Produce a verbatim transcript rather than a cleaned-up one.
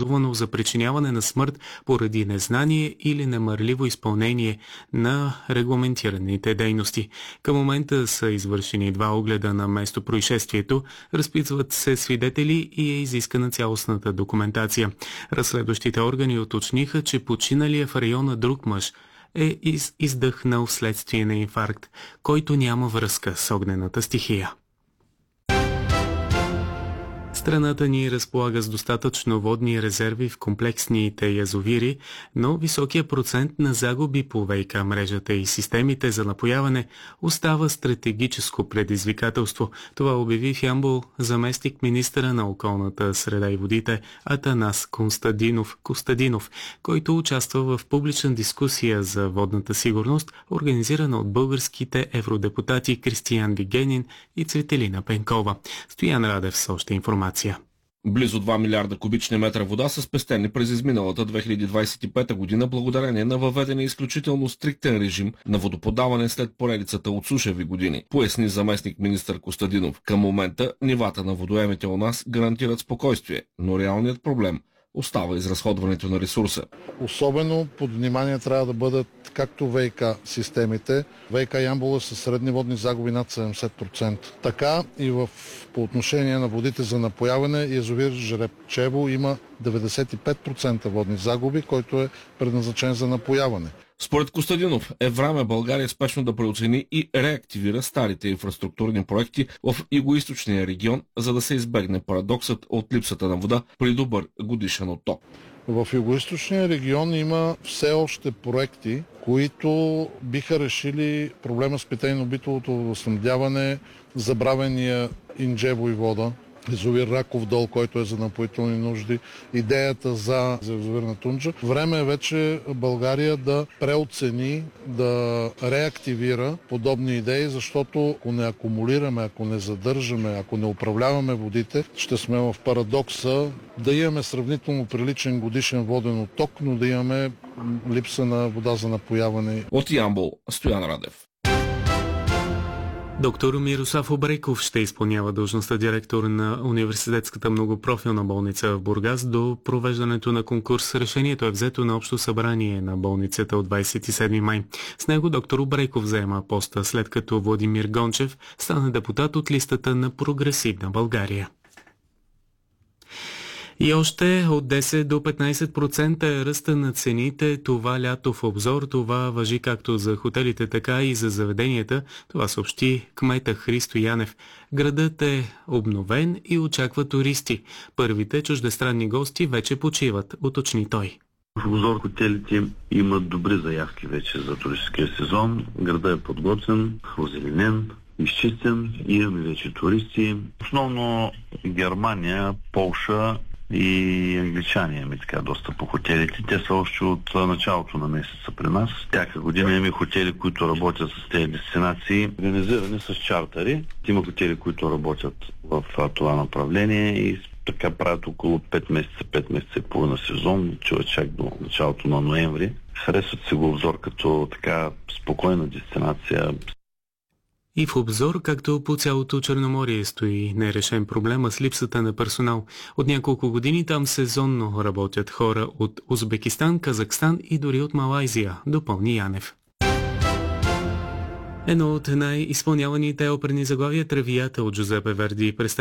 образувано за причиняване на смърт поради незнание или немарливо изпълнение на регламентираните дейности. Към момента са извършени два огледа на местопроизшествието, разпитват се свидетели и е изискана цялостната документация. Разследващите органи уточниха, че починалия в района друг мъж е из- издъхнал вследствие на инфаркт, който няма връзка с огнената стихия. Страната ни разполага с достатъчно водни резерви в комплексните язовири, но високия процент на загуби по ВиК мрежата и системите за напояване остава стратегическо предизвикателство. Това обяви в Ямбол заместник министъра на околната среда и водите Атанас Костадинов, Костадинов, който участва в публична дискусия за водната сигурност, организирана от българските евродепутати Кристиян Вигенин и Цветелина Пенкова. Стоян Радев с още информация. Близо два милиарда кубични метра вода са спестени през изминалата две хиляди двадесет и пета година благодарение на въведения изключително стриктен режим на водоподаване след поредицата от сушеви години, поясни заместник министър Костадинов. Към момента нивата на водоемите у нас гарантират спокойствие, но реалният проблем остава изразходването на ресурса. Особено под внимание трябва да бъдат както ВиК системите. ВиК Ямбол е със средни водни загуби над седемдесет процента. Така и в, по отношение на водите за напояване, язовир Жребчево има деветдесет и пет процента водни загуби, който е предназначен за напояване. Според Костадинов е време България спешно да преоцени и реактивира старите инфраструктурни проекти в югоизточния регион, за да се избегне парадоксът от липсата на вода при добър годишен отток. В югоизточния регион има все още проекти, които биха решили проблема с питейно-битовото водоснабдяване, забравения Инджево и вода, язовир Раков дол, който е за напоителни нужди, идеята за язовир на Тунджа. Време е вече България да преоцени, да реактивира подобни идеи, защото ако не акумулираме, ако не задържаме, ако не управляваме водите, ще сме в парадокса да имаме сравнително приличен годишен воден отток, но да имаме липса на вода за напояване. От Ямбол, Стоян Радев. Доктор Мирослав Обреков ще изпълнява длъжността директор на Университетската многопрофилна болница в Бургас до провеждането на конкурс. Решението е взето на общо събрание на болницата от двадесет и седми май. С него доктор Обреков заема поста, след като Владимир Гончев стана депутат от листата на Прогресивна България. И още от десет до петнадесет процента е ръста на цените това лято в Обзор. Това важи както за хотелите, така и за заведенията. Това съобщи кмета Христо Янев. Градът е обновен и очаква туристи. Първите чуждестранни гости вече почиват, уточни той. В Обзор хотелите имат добри заявки вече за туристическия сезон. Градът е подготвен, озеленен, изчистен. Имаме вече туристи. Основно Германия, Полша и англичани имаме така доста по хотелите. Те са още от началото на месеца при нас. Всяка година имаме хотели, които работят с тези дестинации, организирани с чартери. Има хотели, които работят в това направление и така правят около пет месеца, пет месеца и половина сезон, чува чак до началото на ноември. Харесват си го Обзор като така спокойна дестинация. И в Обзор, както по цялото Черноморие, стои нерешен проблема с липсата на персонал. От няколко години там сезонно работят хора от Узбекистан, Казахстан и дори от Малайзия, допълни Янев. Едно от най-изпълняваните оперни заглавия Травията от Джузепе Верди